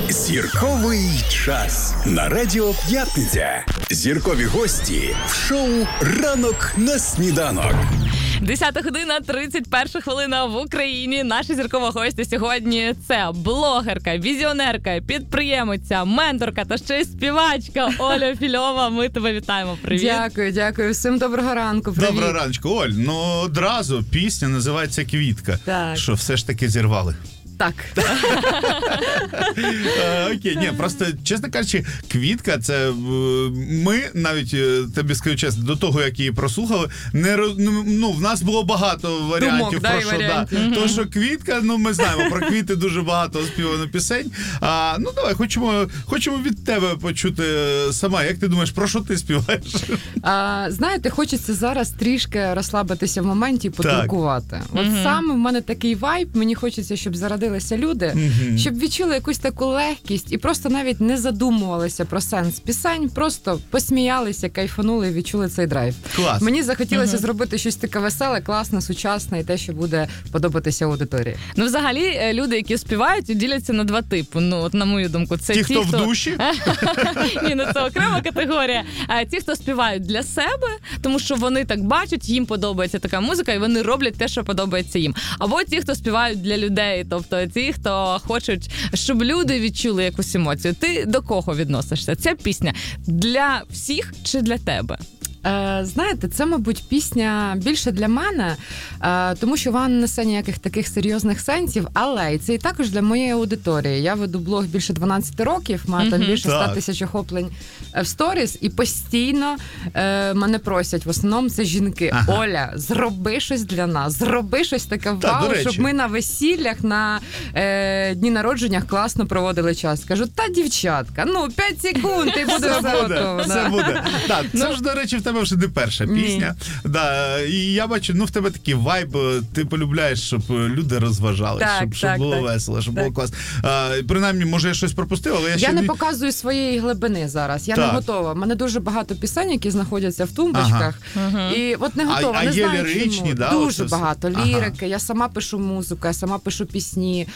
Зірковий час на Радіо П'ятниця. Зіркові гості в шоу «Ранок на сніданок». 10 година, 31 хвилина в Україні. Наша зіркова гостя сьогодні – це блогерка, візіонерка, підприємиця, менторка та ще й співачка Оля Фільова. Ми тебе вітаємо. Привіт. Дякую. Всім доброго ранку. Привіт. Доброго раночку. Оль, одразу пісня називається «Квітка». Так. Що все ж таки зірвали. Так. Окей, ні, просто, чесно кажучи, «Квітка» – це ми, навіть, тобі скажу чесно, до того, як її прослухали, в нас було багато варіантів Думок, про що. варіантів. Да. То, що «Квітка», ми знаємо, про квіти дуже багато співано пісень. Давай, хочемо від тебе почути сама. Як ти думаєш, про що ти співаєш? Знаєте, хочеться зараз трішки розслабитися в моменті і подуркувати. От саме в мене такий вайб, мені хочеться, щоб зарадилися люди, щоб відчули якусь таку легкість і просто навіть не задумувалися про сенс пісень, просто посміялися, кайфанули і відчули цей драйв. Клас. Мені захотілося зробити щось таке веселе, класне, сучасне і те, що буде подобатися аудиторії. Взагалі, люди, які співають, діляться на два типи. На мою думку. Це ті, хто в душі? Ні, це окрема категорія. Ті, хто співають для себе, тому що вони так бачать, їм подобається така музика, і вони роблять те, що подобається їм. Або ті, хто співають для людей, тобто ті, хто хочуть, щоб люди відчули якусь емоцію. Ти до кого відносишся? Ця пісня для всіх чи для тебе? Знаєте, це, мабуть, пісня більше для мене, тому що вона не несе ніяких таких серйозних сенсів, але і це і також для моєї аудиторії. Я веду блог більше 12 років, маю там більше 100 тисяч охоплень в сторіс, і постійно мене просять, в основному це жінки. Оля, зроби щось для нас, зроби щось таке вау, щоб ми на весіллях, на дні народженнях класно проводили час. Кажу, дівчатка, 5 секунд і буде робота. Все буде. Так, це ж, до речі, в тебе вже не перша пісня. Да, і я бачу, в тебе такий вайб, ти полюбляєш, щоб люди розважались, щоб було весело, щоб було класно. Принаймні, може, я щось пропустив, але я не показую своєї глибини зараз. Я не готова. У мене дуже багато пісень, які знаходяться в тумбочках. І от не готова, не знаю ліричні, чому. Дуже багато лірики. Я сама пишу музику, я сама пишу пісні.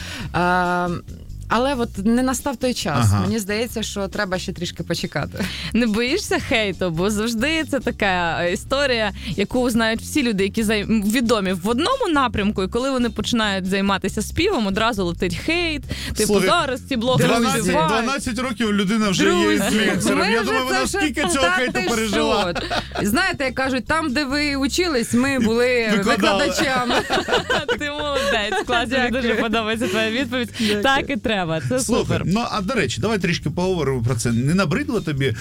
Але от не настав той час. Мені здається, що треба ще трішки почекати. Не боїшся хейту? Бо завжди це така історія, яку знають всі люди, які відомі в одному напрямку, і коли вони починають займатися співом, одразу летить хейт. Зараз ці блогери 12 років людина вже є інфлюенсером. Я думаю, вона скільки цього хейту пережила. Знаєте, як кажуть, там, де ви учились, ми були викладачами. Ти молодець, класно, мені дуже подобається твоя відповідь. Так і треба. Це супер. До речі, давай трішки поговоримо про це. Не набридло тобі,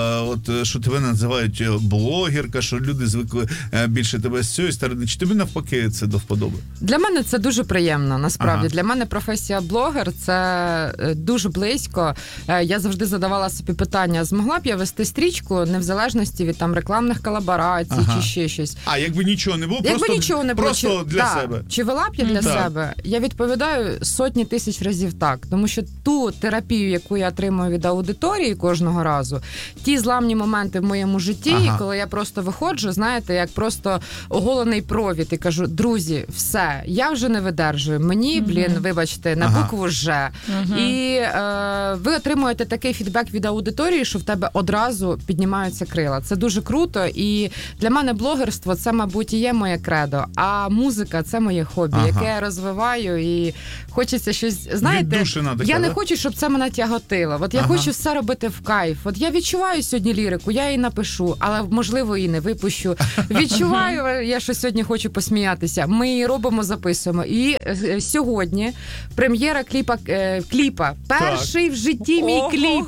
що тебе називають блогерка, що люди звикли більше тебе з цієї сторони? Чи тобі навпаки це до вподоби? Для мене це дуже приємно, насправді. Для мене професія блогер – це дуже близько. Я завжди задавала собі питання, змогла б я вести стрічку не в залежності від рекламних колаборацій чи ще щось? Якби нічого не було, просто для себе? Чи вела б я для себе? Я відповідаю сотні тисяч разів так. Тому що ту терапію, яку я отримую від аудиторії кожного разу, ті зламні моменти в моєму житті, коли я просто виходжу, знаєте, як просто оголений провід і кажу, друзі, все, я вже не видержую. Мені, вибачте, на букву «Ж». І ви отримуєте такий фідбек від аудиторії, що в тебе одразу піднімаються крила. Це дуже круто. І для мене блогерство – це, мабуть, і є моє кредо. А музика – це моє хобі, яке я розвиваю. І хочеться щось, знаєте, я не хочу, щоб це мене тяготило. От я хочу все робити в кайф. От я відчуваю сьогодні лірику, я її напишу, але, можливо, її не випущу. Відчуваю, я що сьогодні хочу посміятися. Ми її робимо, записуємо. І сьогодні прем'єра кліпа. Перший в житті мій кліп.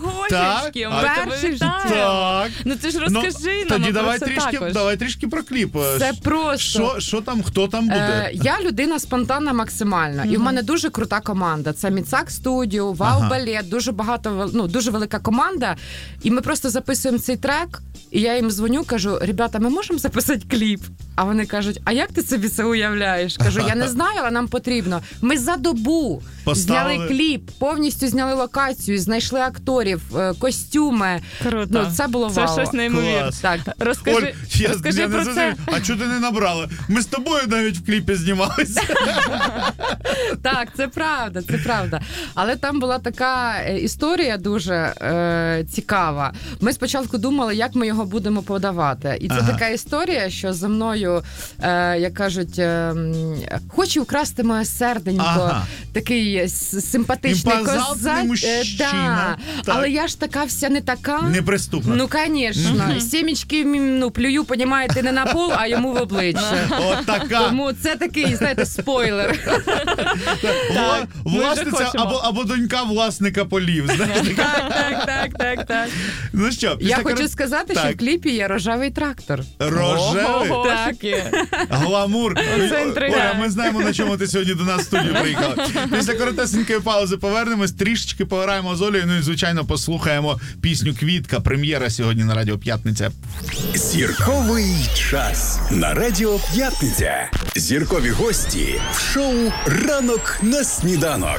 Перший в житті. Ти ж розкажи нам про це також. Давай трішки про кліп. Це просто. Що там, хто там буде? Я людина спонтанна максимально. І в мене дуже крута команда. Це Міцак Студіо, Вау Балет, дуже багато, дуже велика команда. І ми просто записуємо цей трек, і я їм дзвоню, кажу, ребята, ми можемо записати кліп? А вони кажуть, а як ти собі це уявляєш? Кажу, я не знаю, але нам потрібно. Ми за добу зняли кліп, повністю зняли локацію, знайшли акторів, костюми. Круто. Це було вау. Це щось неймовірне. Так. Розкажи про це. А чого ти не набрала? Ми з тобою навіть в кліпі знімалися. Так, це правда, це правда. Але там була така історія дуже цікава. Ми спочатку думали, як ми його будемо подавати. І це така історія, що за мною, як кажуть, хоче вкрасти моє серденько, такий симпатичний козак. Мужчина. Але я ж така вся не така. Неприступна. Ну, звісно. Сімечки, плюю, понімаєте, не на пол, а йому в обличчя. От така. Тому це такий, знаєте, спойлер. Власниця або донька власника полів. Так. Ну що, я хочу сказати, що в кліпі є рожевий трактор. Рожевий? Так. Гламур. Це інтрига. Оля, ми знаємо, на чому ти сьогодні до нас в студію приїхала. Після коротесенької паузи повернемось, трішечки пограємо з Олею, ну і, звичайно, послухаємо пісню «Квітка». Прем'єра сьогодні на Радіо П'ятниця. Зірковий час на Радіо П'ятниця. Зіркові гості в шоу «Ранок на сніданок».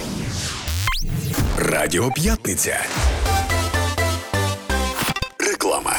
Радіо П'ятниця. Реклама.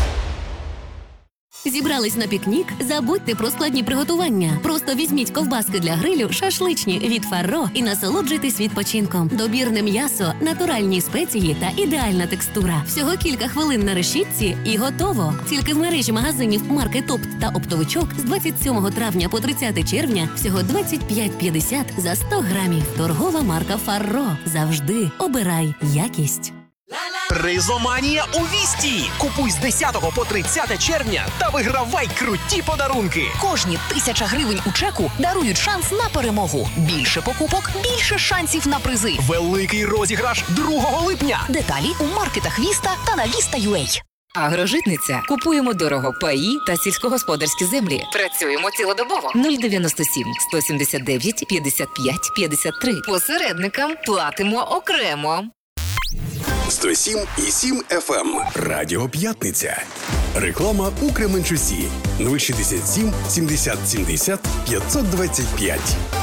Зібрались на пікнік? Забудьте про складні приготування. Просто візьміть ковбаски для грилю, шашличні від Фарро і насолоджуйтесь відпочинком. Добірне м'ясо, натуральні спеції та ідеальна текстура. Всього кілька хвилин на решітці і готово. Тільки в мережі магазинів марки «Топт» та «Оптовичок» з 27 травня по 30 червня всього 25,50 за 100 грамів. Торгова марка Фарро. Завжди обирай якість. Призоманія у Вісті! Купуй з 10 по 30 червня та вигравай круті подарунки! Кожні 1000 гривень у чеку дарують шанс на перемогу. Більше покупок – більше шансів на призи. Великий розіграш 2 липня! Деталі у маркетах Віста та на Vista.ua. Агрожитниця. Купуємо дорого паї та сільськогосподарські землі. Працюємо цілодобово. 097 179 55 53. Посередникам платимо окремо. 107,7 FM. Радіо П'ятниця. Реклама у Кременчусі. 067 70 70 525.